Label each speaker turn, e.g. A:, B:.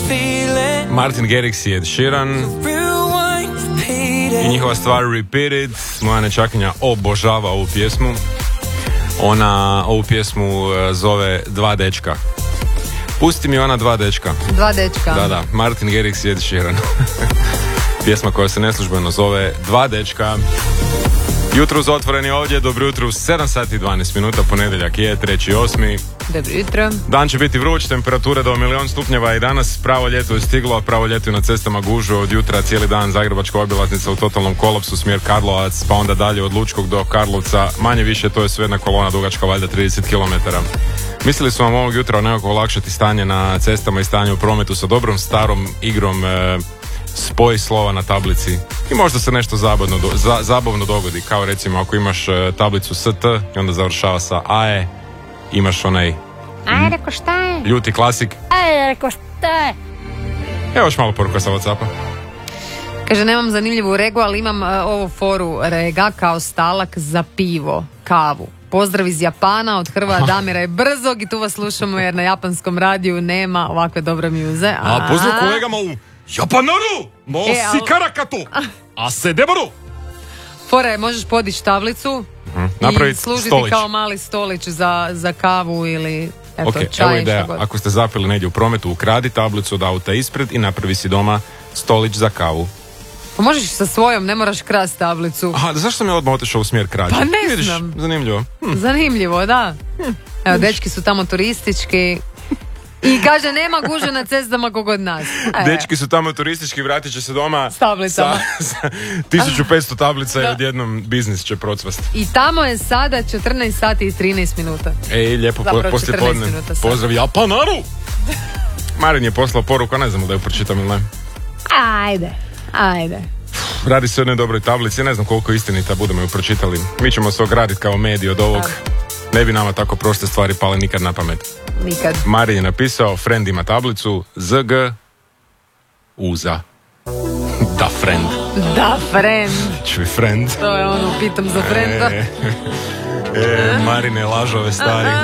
A: Martin Garrix i Ed Sheeran i njihova stvar Repeat It. Moja nečakinja obožava ovu pjesmu. Ona ovu pjesmu zove Dva dečka. Pusti mi ona dva dečka.
B: Dva dečka.
A: Da, Martin Garrix i Ed Sheeran. Pjesma koja se neslužbeno zove Dva dečka. Jutro uz otvoreni ovdje, dobro jutro u 7 sati i 12 minuta, ponedjeljak je 3.8.
B: Dobro jutro.
A: Dan će biti vruć, temperature do 1.000.000 stupnjeva i danas pravo ljeto je stiglo, pravo ljeto je na cestama gužve od jutra, cijeli dan Zagrebačka obilaznica u totalnom kolapsu, smjer Karlovac, pa onda dalje od Lučkog do Karlovca, manje više to je sve jedna kolona dugačka valjda 30 km. Mislili smo vam ovog jutra nekako olakšati stanje na cestama i stanje u prometu sa dobrom starom igrom spoj slova na tablici i možda se nešto zabavno dogodi, kao recimo ako imaš tablicu ST i onda završava sa AE, imaš onaj
B: reko šta je?
A: Ljuti klasik.
B: Reko šta je?
A: Evo još malo poruka sa WhatsAppa.
B: Kaže, nemam zanimljivu regu, ali imam ovu foru rega kao stalak za pivo, kavu. Pozdrav iz Japana od Hrva Damira i Brzog i tu vas slušamo jer na japanskom radiju nema ovakve dobre mjuze.
A: A pozdrav kolegama u Japanaru! Si karakatu! A se debaru!
B: Fore, možeš podići tablicu i služiti stolić kao mali stolić za kavu ili čaj.
A: Evo ideja, ako ste zapili negdje u prometu, ukradi tablicu od auta ispred i napravi si doma stolić za kavu.
B: Pa možeš sa svojom, ne moraš krasti tablicu.
A: Aha, zašto sam ja odmah otišao u smjer krađe?
B: Pa ne znam.
A: Zanimljivo.
B: Zanimljivo, da. Evo, dečki su tamo turistički. I kaže, nema guže na cestama kod nas.
A: Dečki su tamo turistički, vratit će se doma
B: s tablicama.
A: Sa 1500 tablica i odjednom biznis će procvast.
B: I tamo je sada 14 sati i 13 minuta.
A: Lijepo poslije podne. Pozdrav Japanaru! Marin je poslao poruku, ne znam da ju pročitam ili ne.
B: Ajde.
A: Radi se o jednoj dobroj tablici, ne znam koliko istinita, budemo ju pročitali. Mi ćemo se ograditi kao medij od ovog. Ne bi nama tako proste stvari pale nikad na pamet.
B: Nikad.
A: Marin je napisao, friend ima tablicu, ZG Uza. Da, friend.
B: Da, friend.
A: Čuj, friend.
B: To je ono, pitam za frenda.
A: Marine, lažove stari.